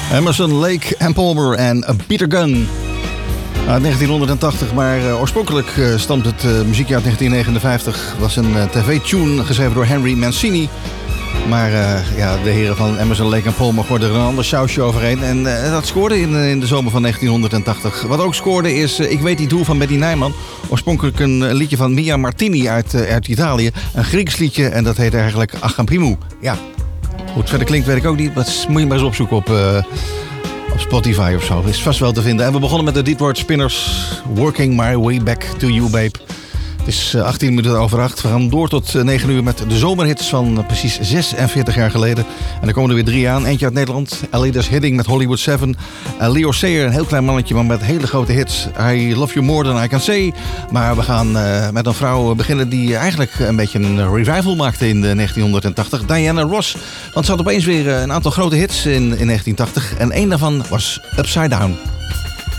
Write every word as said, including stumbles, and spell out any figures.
Emerson, Lake and Palmer en Peter Gunn. Uit negentienhonderdtachtig, maar uh, oorspronkelijk uh, stamt het uh, muziekjaar uit negentien negenenvijftig. Was een uh, tv-tune geschreven door Henry Mancini. Maar uh, ja, de heren van Emerson, Lake en Palmer gooiden er een ander sausje overheen. En uh, dat scoorde in, in de zomer van negentienhonderdtachtig. Wat ook scoorde is uh, Ik weet niet hoe van Betty Nijman. Oorspronkelijk een, een liedje van Mia Martini uit, uh, uit Italië. Een Grieks liedje en dat heet eigenlijk Acham Primou. Ja, hoe het verder klinkt weet ik ook niet. Maar dat moet je maar eens opzoeken op... Uh, Op Spotify of zo. Is vast wel te vinden. En we begonnen met de Detroit Spinners. Working My Way Back to You, Babe. Het is achttien minuten over acht. We gaan door tot negen uur met de zomerhits van precies zesenveertig jaar geleden. En er komen er weer drie aan. Eentje uit Nederland. Alidas Hidding met Hollywood Seven. Uh, Leo Sayer, een heel klein mannetje, maar met hele grote hits. I Love You More Than I Can Say. Maar we gaan uh, met een vrouw beginnen die eigenlijk een beetje een revival maakte in de negentienhonderdtachtig. Diana Ross. Want ze had opeens weer een aantal grote hits in, in negentien tachtig. En één daarvan was Upside Down.